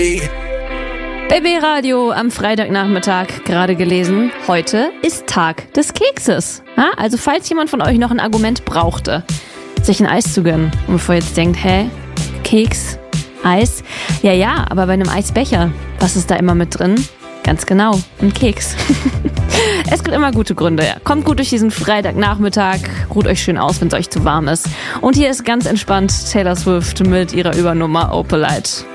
BB Radio am Freitagnachmittag, gerade gelesen. Heute ist Tag des Kekses. Ja, also falls jemand von euch noch ein Argument brauchte, sich ein Eis zu gönnen und bevor ihr jetzt denkt, Keks, Eis? Ja, aber bei einem Eisbecher, was ist da immer mit drin? Ganz genau, ein Keks. Es gibt immer gute Gründe. Ja. Kommt gut durch diesen Freitagnachmittag, ruht euch schön aus, wenn es euch zu warm ist. Und hier ist ganz entspannt Taylor Swift mit ihrer Übernummer Opalite.